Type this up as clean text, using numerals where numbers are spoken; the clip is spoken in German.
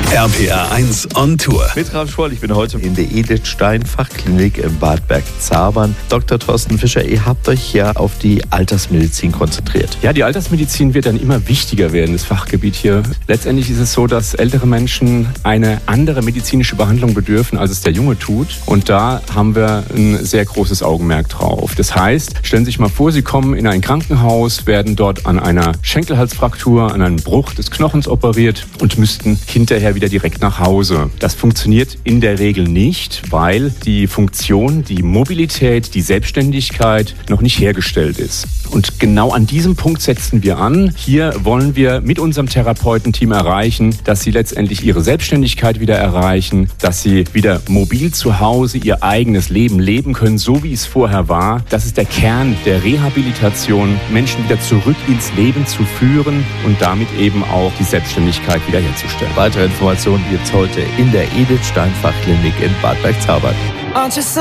RPR 1 on Tour. Mit Ralf Schwoll, ich bin heute in der Edith Stein Fachklinik in Bad Bergzabern. Dr. Thorsten Fischer, ihr habt euch ja auf die Altersmedizin konzentriert. Ja, die Altersmedizin wird dann immer wichtiger werden, das Fachgebiet hier. Letztendlich ist es so, dass ältere Menschen eine andere medizinische Behandlung bedürfen, als es der Junge tut. Und da haben wir ein sehr großes Augenmerk drauf. Das heißt, stellen Sie sich mal vor, Sie kommen in ein Krankenhaus, werden dort an einer Schenkelhalsfraktur, an einem Bruch des Knochens operiert und müssten hinterher wieder direkt nach Hause. Das funktioniert in der Regel nicht, weil die Funktion, die Mobilität, die Selbstständigkeit noch nicht hergestellt ist. Und genau an diesem Punkt setzen wir an. Hier wollen wir mit unserem Therapeutenteam erreichen, dass sie letztendlich ihre Selbstständigkeit wieder erreichen, dass sie wieder mobil zu Hause ihr eigenes Leben leben können, so wie es vorher war. Das ist der Kern der Rehabilitation, Menschen wieder zurück ins Leben zu führen und damit eben auch die Selbstständigkeit wiederherzustellen. Weitere Informationen gibt's heute in der Edith Stein Fachklinik in Bad Bergzabern.